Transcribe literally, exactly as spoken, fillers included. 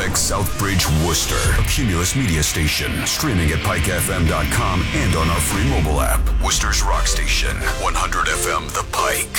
X Southbridge, Worcester. A Cumulus Media station. Streaming at pike f m dot com and on our free mobile app. Worcester's Rock Station. one hundred F M The Pike.